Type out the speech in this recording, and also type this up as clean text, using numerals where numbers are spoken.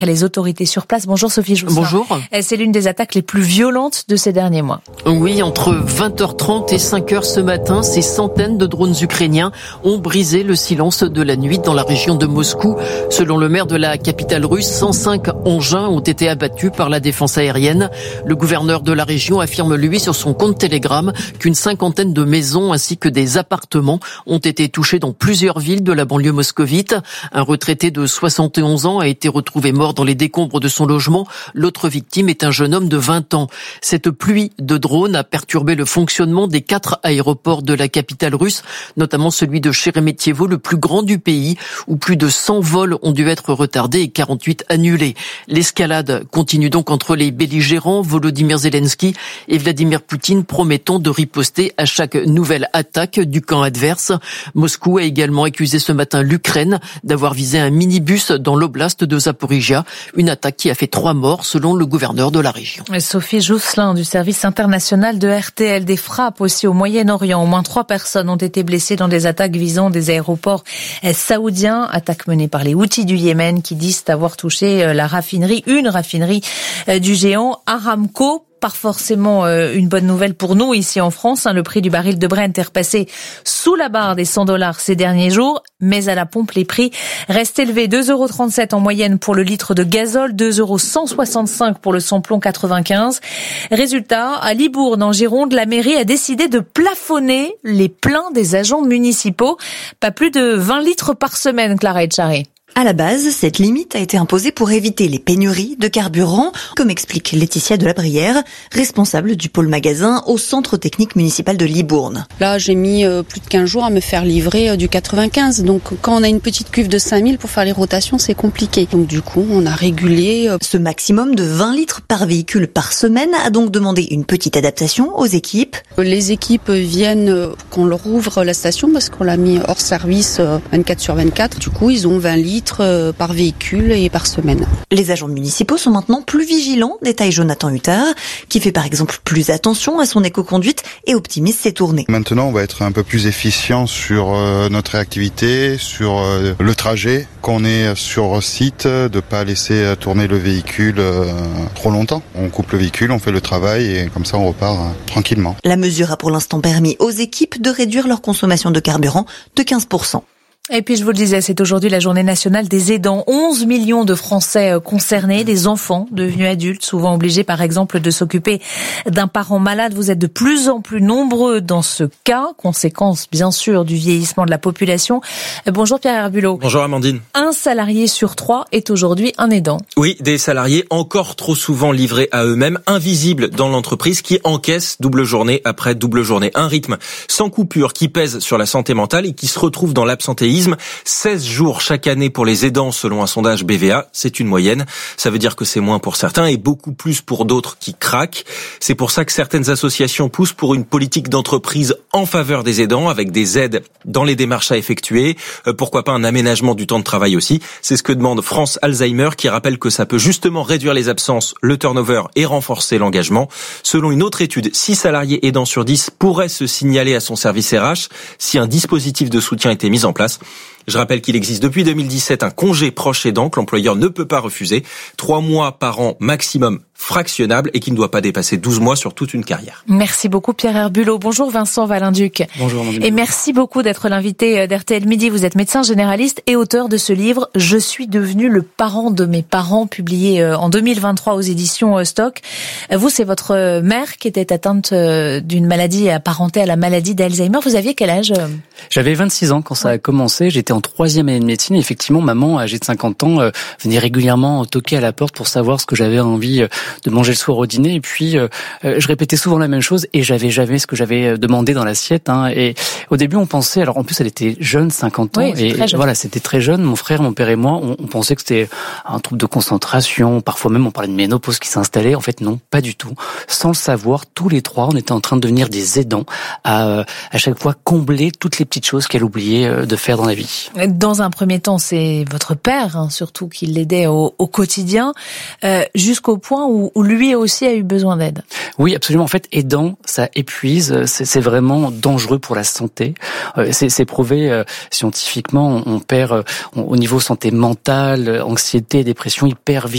Les autorités sur place. Bonjour Sophie Jousselin. Bonjour. C'est l'une des attaques les plus violentes de ces derniers mois. Oui, entre 20h30 et 5h ce matin, ces centaines de drones ukrainiens ont brisé le silence de la nuit dans la région de Moscou. Selon le maire de la capitale russe, 105 engins ont été abattus par la défense aérienne. Le gouverneur de la région affirme lui sur son compte Telegram qu'une cinquantaine de maisons ainsi que des appartements ont été touchés dans plusieurs villes de la banlieue moscovite. Un retraité de 71 ans a été retrouvé mort dans les décombres de son logement. L'autre victime est un jeune homme de 20 ans. Cette pluie de drones a perturbé le fonctionnement des 4 aéroports de la capitale russe, notamment celui de Sheremetyevo, le plus grand du pays, où plus de 100 vols ont dû être retardés et 48 annulés. L'escalade continue donc entre les belligérants, Volodymyr Zelensky et Vladimir Poutine, promettant de riposter à chaque nouvelle attaque du camp adverse. Moscou a également accusé ce matin l'Ukraine d'avoir visé un minibus dans l'oblast de Zaporizhia, une attaque qui a fait 3 morts selon le gouverneur de la région. Sophie Jousselin du service international de RTL. Des frappes aussi au Moyen-Orient. Au moins 3 personnes ont été blessées dans des attaques visant des aéroports saoudiens. Attaques menées par les Houthis du Yémen qui disent avoir touché une raffinerie du géant Aramco. Pas forcément une bonne nouvelle pour nous ici en France. Le prix du baril de Brent est repassé sous la barre des $100 ces derniers jours. Mais à la pompe, les prix restent élevés. 2,37 € en moyenne pour le litre de gazole, 2,165 € pour le samplon 95. Résultat, à Libourne, en Gironde, la mairie a décidé de plafonner les pleins des agents municipaux. Pas plus de 20 litres par semaine, Clara Etcharé. À la base, cette limite a été imposée pour éviter les pénuries de carburant, comme explique Laetitia Delabrière, responsable du pôle magasin au centre technique municipal de Libourne. Là, j'ai mis plus de 15 jours à me faire livrer du 95. Donc, quand on a une petite cuve de 5000 pour faire les rotations, c'est compliqué. Donc, du coup, on a régulé. Ce maximum de 20 litres par véhicule par semaine a donc demandé une petite adaptation aux équipes. Les équipes viennent qu'on leur ouvre la station parce qu'on l'a mis hors service 24/24. Du coup, ils ont 20 litres par véhicule et par semaine. Les agents municipaux sont maintenant plus vigilants, détaille Jonathan Huttard, qui fait par exemple plus attention à son éco-conduite et optimise ses tournées. Maintenant, on va être un peu plus efficient sur notre réactivité, sur le trajet, qu'on est sur site, de pas laisser tourner le véhicule trop longtemps. On coupe le véhicule, on fait le travail et comme ça on repart tranquillement. La mesure a pour l'instant permis aux équipes de réduire leur consommation de carburant de 15%. Et puis je vous le disais, c'est aujourd'hui la journée nationale des aidants. 11 millions de Français concernés, des enfants devenus adultes, souvent obligés par exemple de s'occuper d'un parent malade. Vous êtes de plus en plus nombreux dans ce cas, conséquence bien sûr du vieillissement de la population. Bonjour Pierre Herbulot. Bonjour Amandine. Un salarié sur 3 est aujourd'hui un aidant. Oui, des salariés encore trop souvent livrés à eux-mêmes, invisibles dans l'entreprise, qui encaissent double journée après double journée. Un rythme sans coupure qui pèse sur la santé mentale et qui se retrouve dans l'absentéisme. 16 jours chaque année pour les aidants selon un sondage BVA, c'est une moyenne. Ça veut dire que c'est moins pour certains et beaucoup plus pour d'autres qui craquent. C'est pour ça que certaines associations poussent pour une politique d'entreprise en faveur des aidants avec des aides dans les démarches à effectuer. Pourquoi pas un aménagement du temps de travail aussi. C'est ce que demande France Alzheimer qui rappelle que ça peut justement réduire les absences, le turnover et renforcer l'engagement. Selon une autre étude, 6 salariés aidants sur 10 pourraient se signaler à son service RH si un dispositif de soutien était mis en place. Je rappelle qu'il existe depuis 2017 un congé proche aidant que l'employeur ne peut pas refuser. 3 mois par an maximum fractionnable et qui ne doit pas dépasser 12 mois sur toute une carrière. Merci beaucoup Pierre Herbulot. Bonjour Vincent Valinduc. Bonjour Amandine. Et merci beaucoup d'être l'invité d'RTL Midi. Vous êtes médecin généraliste et auteur de ce livre « Je suis devenu le parent de mes parents » publié en 2023 aux éditions Stock. Vous, c'est votre mère qui était atteinte d'une maladie apparentée à la maladie d'Alzheimer. Vous aviez quel âge ? J'avais 26 ans quand ça a commencé. J'étais en 3e année de médecine. Et effectivement, maman, âgée de 50 ans, venait régulièrement toquer à la porte pour savoir ce que j'avais envie de manger le soir au dîner. Et puis, je répétais souvent la même chose et j'avais jamais ce que j'avais demandé dans l'assiette. Et au début, on pensait, alors en plus, elle était jeune, 50 ans. Oui, et voilà, c'était très jeune. Mon frère, mon père et moi, on pensait que c'était un trouble de concentration. Parfois même, on parlait de ménopause qui s'installait. En fait, non, pas du tout. Sans le savoir, tous les 3, on était en train de devenir des aidants à chaque fois combler toutes les petites choses qu'elle oubliait de faire dans la vie. oui. Dans un premier temps, c'est votre père, surtout, qui l'aidait au quotidien, jusqu'au point où lui aussi a eu besoin d'aide. Oui, absolument. En fait, aidant, ça épuise. C'est vraiment dangereux pour la santé. C'est prouvé scientifiquement. On perd au niveau santé mentale, anxiété, dépression, hypervigilance.